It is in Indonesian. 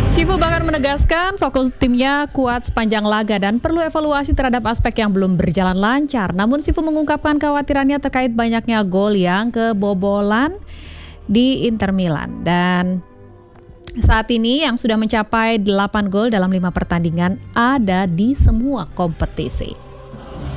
Cifu bahkan menegaskan fokus timnya kuat sepanjang laga dan perlu evaluasi terhadap aspek yang belum berjalan lancar. Namun Cifu mengungkapkan kekhawatirannya terkait banyaknya gol yang kebobolan di Inter Milan. Dan saat ini yang sudah mencapai 8 gol dalam 5 pertandingan ada di semua kompetisi.